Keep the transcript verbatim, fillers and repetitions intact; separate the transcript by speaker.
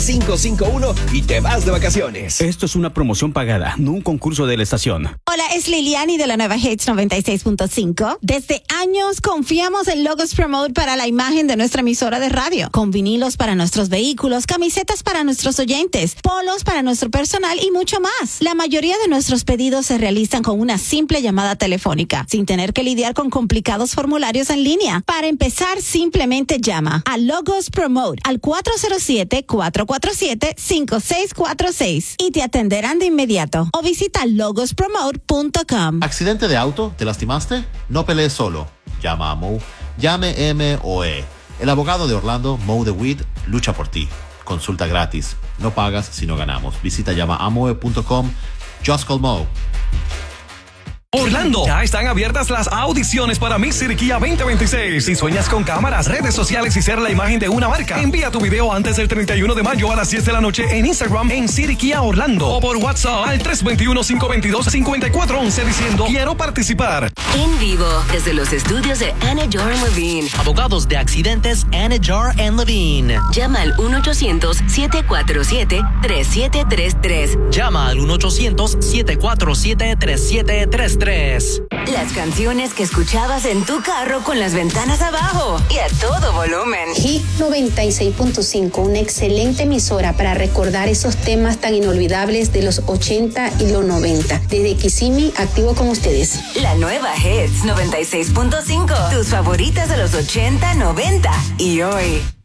Speaker 1: cinco cinco uno y te vas de vacaciones.
Speaker 2: Esto es una promoción pagada, no un concurso de la estación.
Speaker 3: Hola, es Liliani de la nueva Hits noventa y seis punto cinco. Desde años confiamos en Logos Promote para la imagen de nuestra emisora de radio. Con vinilos para nuestros vehículos, camisetas para nuestros oyentes, polos para nuestro personal y mucho más. La mayoría de nuestros pedidos se realizan con una simple llamada telefónica, sin tener que lidiar con complicados formularios en línea. Para empezar, simplemente llama a Logos Promote al cuatro cero siete, cuatro cuatro siete, cinco seis cuatro seis y te atenderán de inmediato. O visita logos promote punto com.
Speaker 4: ¿Accidente de auto? ¿Te lastimaste? No pelees solo. Llama a Mo. Llame M O E. El abogado de Orlando, Mo DeWitt, lucha por ti. Consulta gratis. No pagas si no ganamos. Visita llama a moe punto com. Just call Mo.
Speaker 5: Orlando, ya están abiertas las audiciones para Miss City Kia veinte veintiséis. Si sueñas con cámaras, redes sociales y ser la imagen de una marca, envía tu video antes del treinta y uno de mayo a las diez de la noche en Instagram en City Kia Orlando o por WhatsApp al tres dos uno, cinco dos dos, cinco cuatro uno uno diciendo quiero participar.
Speaker 6: En vivo desde los estudios de Anidjar and Levine.
Speaker 7: Abogados de accidentes Anidjar and Levine.
Speaker 6: Llama al uno ochocientos, siete cuatro siete, tres siete tres tres.
Speaker 7: Llama al uno ochocientos, siete cuatro siete, tres siete tres tres.
Speaker 6: Las canciones que escuchabas en tu carro con las ventanas abajo y a todo volumen.
Speaker 8: Hit noventa y seis punto cinco, una excelente emisora para recordar esos temas tan inolvidables de los ochenta y los noventa. Desde Kissimmee, activo con ustedes.
Speaker 6: La nueva Hits noventa y seis punto cinco. Tus favoritas de los ochenta, noventa y hoy.